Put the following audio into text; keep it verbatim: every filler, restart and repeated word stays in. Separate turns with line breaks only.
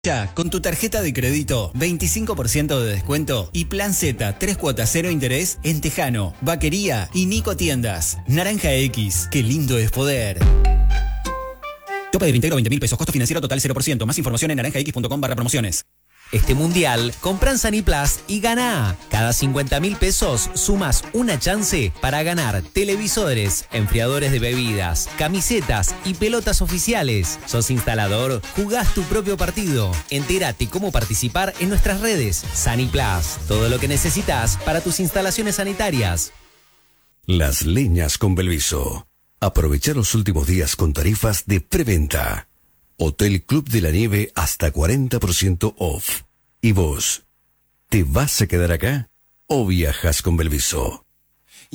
Ya, con tu tarjeta de crédito, veinticinco por ciento de descuento y Plan Z, tres cuotas cero interés en Tejano, Vaquería y Nico Tiendas. Naranja X, qué lindo es poder. Tope de reintegro veinte mil pesos, costo financiero total cero por ciento. Más información en naranjax.com barra promociones.
Este mundial, compra en Saniplas y gana. Cada cincuenta mil pesos sumas una chance para ganar televisores, enfriadores de bebidas, camisetas y pelotas oficiales. ¿Sos instalador? Jugás tu propio partido. Entérate cómo participar en nuestras redes. Saniplas, todo lo que necesitas para tus instalaciones sanitarias.
Las Leñas con Belviso. Aprovecha los últimos días con tarifas de preventa. Hotel Club de la Nieve hasta cuarenta por ciento off. ¿Y vos? ¿Te vas a quedar acá o viajas con Belviso?